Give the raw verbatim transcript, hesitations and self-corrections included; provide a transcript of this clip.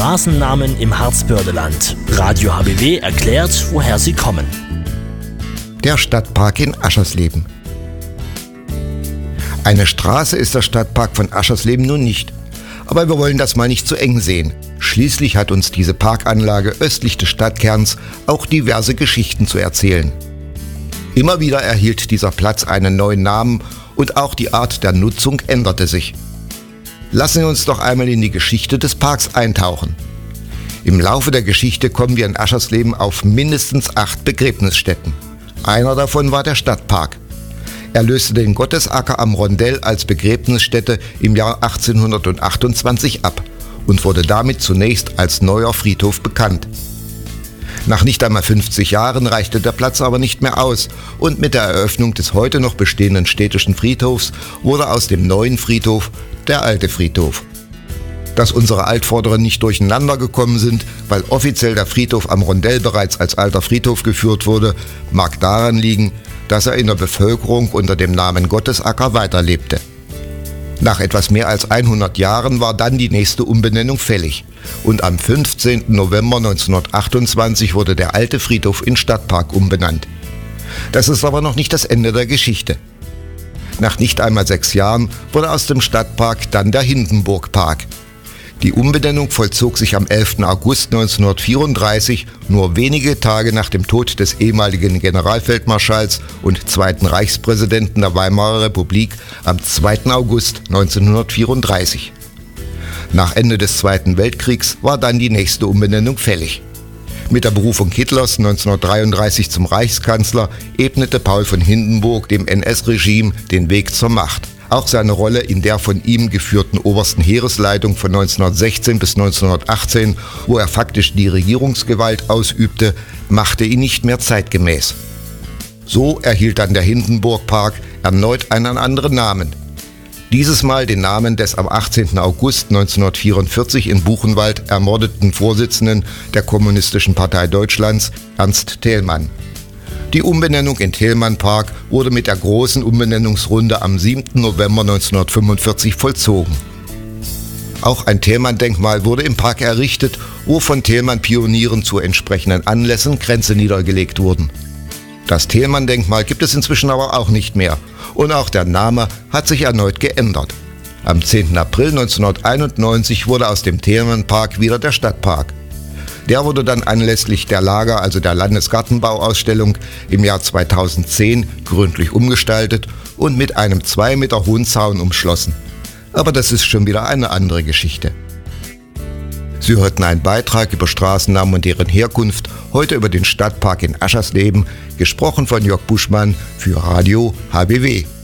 Straßennamen im Harzbördeland. Radio H B W erklärt, woher sie kommen. Der Stadtpark in Aschersleben. Eine Straße ist der Stadtpark von Aschersleben nun nicht. Aber wir wollen das mal nicht zu eng sehen. Schließlich hat uns diese Parkanlage östlich des Stadtkerns auch diverse Geschichten zu erzählen. Immer wieder erhielt dieser Platz einen neuen Namen und auch die Art der Nutzung änderte sich. Lassen wir uns doch einmal in die Geschichte des Parks eintauchen. Im Laufe der Geschichte kommen wir in Aschersleben auf mindestens acht Begräbnisstätten. Einer davon war der Stadtpark. Er löste den Gottesacker am Rondell als Begräbnisstätte im Jahr achtzehnhundertachtundzwanzig ab und wurde damit zunächst als neuer Friedhof bekannt. Nach nicht einmal fünfzig Jahren reichte der Platz aber nicht mehr aus und mit der Eröffnung des heute noch bestehenden städtischen Friedhofs wurde aus dem neuen Friedhof der alte Friedhof. Dass unsere Altvorderen nicht durcheinander gekommen sind, weil offiziell der Friedhof am Rondell bereits als alter Friedhof geführt wurde, mag daran liegen, dass er in der Bevölkerung unter dem Namen Gottesacker weiterlebte. Nach etwas mehr als hundert Jahren war dann die nächste Umbenennung fällig und am fünfzehnten November neunzehnhundertachtundzwanzig wurde der alte Friedhof in Stadtpark umbenannt. Das ist aber noch nicht das Ende der Geschichte. Nach nicht einmal sechs Jahren wurde aus dem Stadtpark dann der Hindenburgpark. Die Umbenennung vollzog sich am elften August neunzehnhundertvierunddreißig, nur wenige Tage nach dem Tod des ehemaligen Generalfeldmarschalls und zweiten Reichspräsidenten der Weimarer Republik am zweiten August neunzehnhundertvierunddreißig. Nach Ende des Zweiten Weltkriegs war dann die nächste Umbenennung fällig. Mit der Berufung Hitlers neunzehnhundertdreiunddreißig zum Reichskanzler ebnete Paul von Hindenburg dem N S-Regime den Weg zur Macht. Auch seine Rolle in der von ihm geführten obersten Heeresleitung von neunzehnhundertsechzehn bis neunzehnhundertachtzehn, wo er faktisch die Regierungsgewalt ausübte, machte ihn nicht mehr zeitgemäß. So erhielt dann der Hindenburgpark erneut einen anderen Namen. Dieses Mal den Namen des am achtzehnten August neunzehnhundertvierundvierzig in Buchenwald ermordeten Vorsitzenden der Kommunistischen Partei Deutschlands, Ernst Thälmann. Die Umbenennung in Thälmann-Park wurde mit der großen Umbenennungsrunde am siebten November neunzehnhundertfünfundvierzig vollzogen. Auch ein Thälmann-Denkmal wurde im Park errichtet, wo von Thälmann-Pionieren zu entsprechenden Anlässen Kränze niedergelegt wurden. Das Thälmann-Denkmal gibt es inzwischen aber auch nicht mehr und auch der Name hat sich erneut geändert. Am zehnten April neunzehnhunderteinundneunzig wurde aus dem Thälmann-Park wieder der Stadtpark. Der wurde dann anlässlich der Lager, also der Landesgartenbauausstellung, im Jahr zweitausendzehn gründlich umgestaltet und mit einem zwei Meter hohen Zaun umschlossen. Aber das ist schon wieder eine andere Geschichte. Sie hörten einen Beitrag über Straßennamen und deren Herkunft, heute über den Stadtpark in Aschersleben, gesprochen von Jörg Buschmann für Radio H B W.